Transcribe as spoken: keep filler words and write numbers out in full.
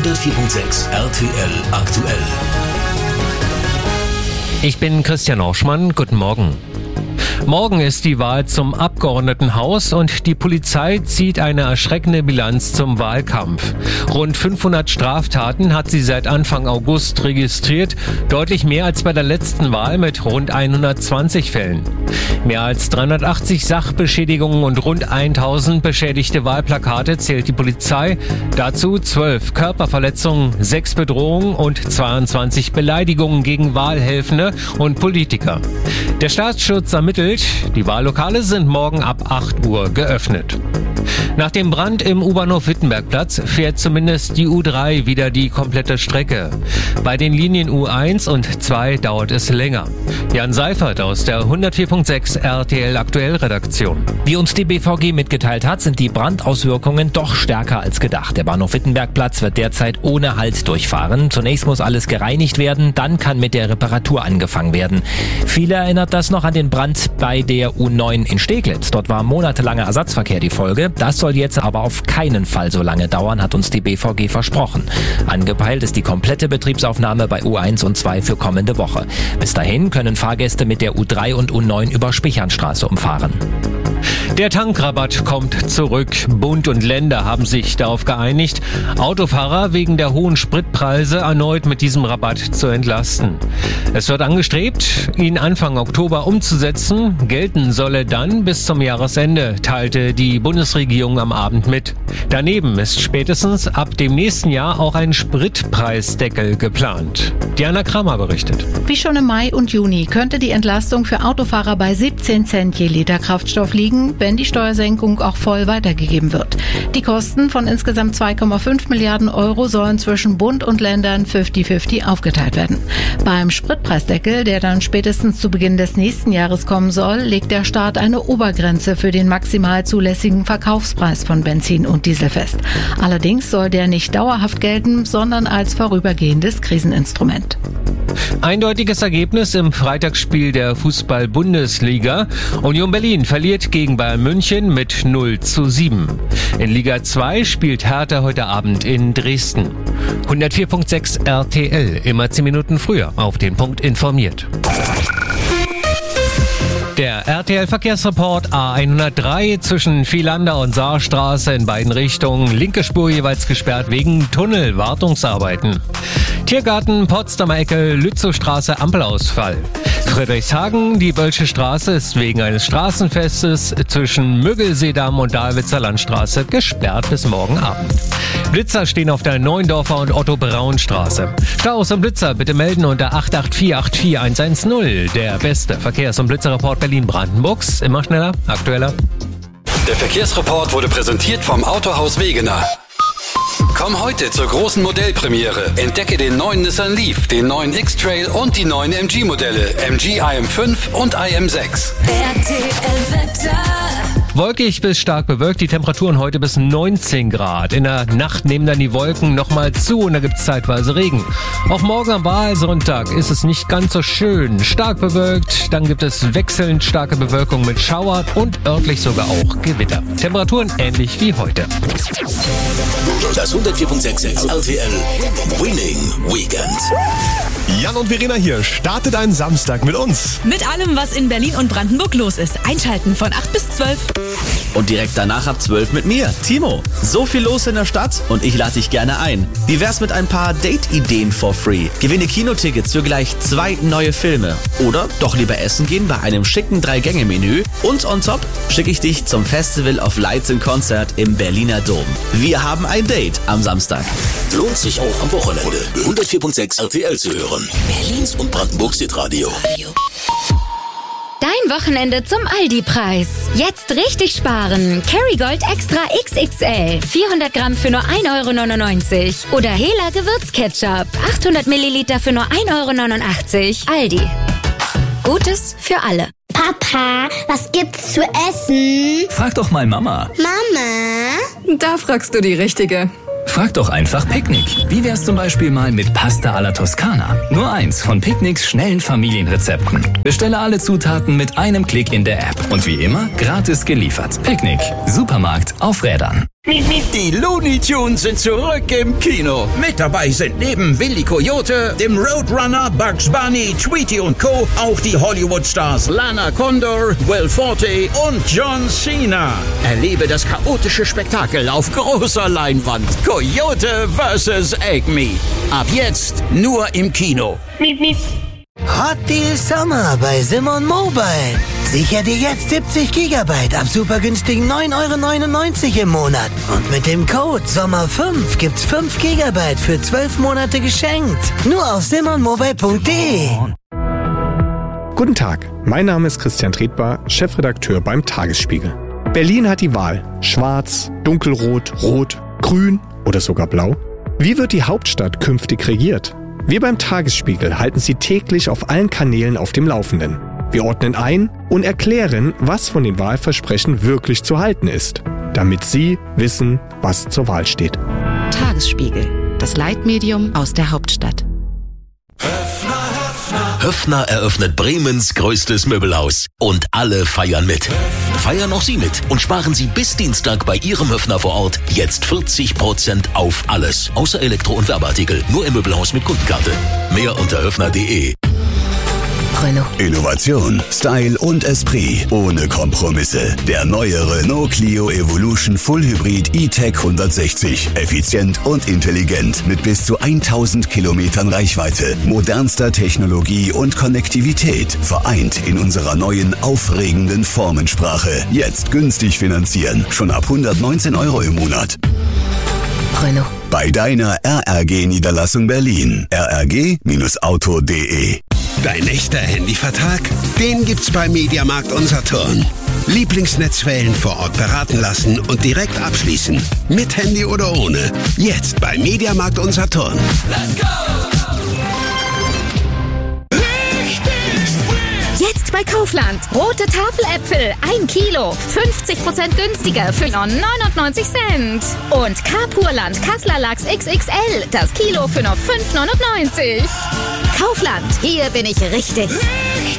hundertvier Komma sechs R T L aktuell. Ich bin Christian Orschmann. Guten Morgen. Morgen ist die Wahl zum Abgeordnetenhaus und die Polizei zieht eine erschreckende Bilanz zum Wahlkampf. Rund fünfhundert Straftaten hat sie seit Anfang August registriert, deutlich mehr als bei der letzten Wahl mit rund hundertzwanzig Fällen. Mehr als dreihundertachtzig Sachbeschädigungen und rund tausend beschädigte Wahlplakate zählt die Polizei. Dazu zwölf Körperverletzungen, sechs Bedrohungen und zweiundzwanzig Beleidigungen gegen Wahlhelfende und Politiker. Der Staatsschutz ermittelt, die Wahllokale sind morgen ab acht Uhr geöffnet. Nach dem Brand im U-Bahnhof Wittenbergplatz fährt zumindest die U drei wieder die komplette Strecke. Bei den Linien U eins und zwei dauert es länger. Jan Seifert aus der hundertvier Komma sechs R T L Aktuell Redaktion. Wie uns die B V G mitgeteilt hat, sind die Brandauswirkungen doch stärker als gedacht. Der Bahnhof Wittenbergplatz wird derzeit ohne Halt durchfahren. Zunächst muss alles gereinigt werden, dann kann mit der Reparatur angefangen werden. Viele erinnert das noch an den Brand bei der U neun in Steglitz. Dort war monatelanger Ersatzverkehr die Folge. Das soll jetzt aber auf keinen Fall so lange dauern, hat uns die B V G versprochen. Angepeilt ist die komplette Betriebsaufnahme bei U eins und zwei für kommende Woche. Bis dahin können Fahrgäste mit der U drei und U neun über Spichernstraße umfahren. Der Tankrabatt kommt zurück. Bund und Länder haben sich darauf geeinigt, Autofahrer wegen der hohen Spritpreise erneut mit diesem Rabatt zu entlasten. Es wird angestrebt, ihn Anfang Oktober umzusetzen. Gelten solle dann bis zum Jahresende, teilte die Bundesregierung am Abend mit. Daneben ist spätestens ab dem nächsten Jahr auch ein Spritpreisdeckel geplant. Diana Kramer berichtet. Wie schon im Mai und Juni könnte die Entlastung für Autofahrer bei siebzehn Cent je Liter Kraftstoff liegen, wenn die Steuersenkung auch voll weitergegeben wird. Die Kosten von insgesamt zwei Komma fünf Milliarden Euro sollen zwischen Bund und Ländern fünfzig fünfzig aufgeteilt werden. Beim Spritpreisdeckel, der dann spätestens zu Beginn des nächsten Jahres kommen soll, legt der Staat eine Obergrenze für den maximal zulässigen Verkaufspreis von Benzin und Diesel fest. Allerdings soll der nicht dauerhaft gelten, sondern als vorübergehendes Kriseninstrument. Eindeutiges Ergebnis im Freitagsspiel der Fußball-Bundesliga. Union Berlin verliert gegen Bayern München mit null zu sieben. In Liga zwei spielt Hertha heute Abend in Dresden. hundertvier Komma sechs R T L, immer zehn Minuten früher auf den Punkt informiert. Der R T L-Verkehrsreport A hundertdrei zwischen Vielander und Saarstraße in beiden Richtungen. Linke Spur jeweils gesperrt wegen Tunnelwartungsarbeiten. Tiergarten, Potsdamer Ecke, Lützowstraße, Ampelausfall. Friedrichshagen, die Bölsche Straße ist wegen eines Straßenfestes zwischen Müggelseedamm und Dahlwitzer Landstraße gesperrt bis morgen Abend. Blitzer stehen auf der Neuendorfer und Otto-Braun-Straße. Staus und Blitzer bitte melden unter acht acht vier acht vier eins eins null. Der beste Verkehrs- und Blitzerreport Berlin-Brandenburgs. Immer schneller, aktueller. Der Verkehrsreport wurde präsentiert vom Autohaus Wegener. Komm heute zur großen Modellpremiere. Entdecke den neuen Nissan Leaf, den neuen X-Trail und die neuen M G-Modelle. M G I M fünf und I M sechs. R T L-Wetter. Wolkig bis stark bewölkt, die Temperaturen heute bis neunzehn Grad. In der Nacht nehmen dann die Wolken nochmal zu und da gibt es zeitweise Regen. Auch morgen am Wahlsonntag ist es nicht ganz so schön. Stark bewölkt, dann gibt es wechselnd starke Bewölkung mit Schauer und örtlich sogar auch Gewitter. Temperaturen ähnlich wie heute. Das hundertvier Komma sechs R T L Winning Weekend. Jan und Verena hier. Startet einen Samstag mit uns. Mit allem, was in Berlin und Brandenburg los ist. Einschalten von acht bis zwölf. Und direkt danach ab zwölf mit mir, Timo. So viel los in der Stadt und ich lade dich gerne ein. Wie wär's mit ein paar Date-Ideen for free? Gewinne Kinotickets für gleich zwei neue Filme. Oder doch lieber essen gehen bei einem schicken Drei-Gänge-Menü. Und on top schicke ich dich zum Festival of Lights in Konzert im Berliner Dom. Wir haben ein Date am Samstag. Lohnt sich auch am Wochenende. hundertvier Komma sechs R T L zu hören. Berlins und Brandenburgs Hitradio. Dein Wochenende zum Aldi-Preis. Jetzt richtig sparen. Kerrygold Extra X X L. vierhundert Gramm für nur ein Euro neunundneunzig. Oder Hela Gewürzketchup. achthundert Milliliter für nur ein Euro neunundachtzig. Aldi. Gutes für alle. Papa, was gibt's zu essen? Frag doch mal Mama. Mama? Da fragst du die Richtige. Frag doch einfach Picknick. Wie wär's zum Beispiel mal mit Pasta alla Toskana? Nur eins von Picknicks schnellen Familienrezepten. Bestelle alle Zutaten mit einem Klick in der App. Und wie immer, gratis geliefert. Picknick. Supermarkt auf Rädern. Die Looney Tunes sind zurück im Kino. Mit dabei sind neben Willy Coyote, dem Roadrunner, Bugs Bunny, Tweety und Co. auch die Hollywood-Stars Lana Condor, Will Forte und John Cena. Erlebe das chaotische Spektakel auf großer Leinwand. Coyote versus. Acme. Ab jetzt nur im Kino. Hot Deal Sommer bei Simon Mobile. Sicher dir jetzt siebzig Gigabyte ab super günstigen neun Euro neunundneunzig im Monat. Und mit dem Code Sommer fünf gibt's fünf Gigabyte für zwölf Monate geschenkt. Nur auf simon mobile punkt de. Guten Tag, mein Name ist Christian Tretbar, Chefredakteur beim Tagesspiegel. Berlin hat die Wahl. Schwarz, dunkelrot, rot, grün oder sogar blau. Wie wird die Hauptstadt künftig regiert? Wir beim Tagesspiegel halten Sie täglich auf allen Kanälen auf dem Laufenden. Wir ordnen ein und erklären, was von den Wahlversprechen wirklich zu halten ist, damit Sie wissen, was zur Wahl steht. Tagesspiegel, das Leitmedium aus der Hauptstadt. Höffner eröffnet Bremens größtes Möbelhaus und alle feiern mit. Feiern auch Sie mit und sparen Sie bis Dienstag bei Ihrem Höffner vor Ort jetzt vierzig Prozent auf alles, außer Elektro- und Werbeartikel, nur im Möbelhaus mit Kundenkarte. Mehr unter höffner punkt de. Renault. Innovation, Style und Esprit ohne Kompromisse. Der neue Renault Clio Evolution Full Hybrid E-Tech hundertsechzig. Effizient und intelligent mit bis zu tausend Kilometern Reichweite. Modernster Technologie und Konnektivität. Vereint in unserer neuen, aufregenden Formensprache. Jetzt günstig finanzieren. Schon ab hundertneunzehn Euro im Monat. Renault. Bei deiner R R G-Niederlassung Berlin. r r g Bindestrich auto punkt de. Dein echter Handyvertrag? Den gibt's bei Mediamarkt und Saturn. Lieblingsnetzwellen vor Ort beraten lassen und direkt abschließen. Mit Handy oder ohne. Jetzt bei Mediamarkt und Saturn. Let's go! Jetzt bei Kaufland. Rote Tafeläpfel, ein Kilo. fünfzig Prozent günstiger für nur neunundneunzig Cent. Und Carpurland Kassler Lachs X X L. Das Kilo für nur fünf neunundneunzig. Kaufland. Hier bin ich richtig.